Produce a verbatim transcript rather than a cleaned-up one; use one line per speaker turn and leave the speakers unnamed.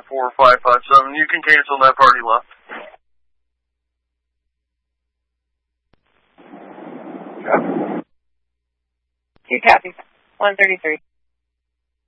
four five five seven. You can cancel that party left.
Two copy. one thirty-three.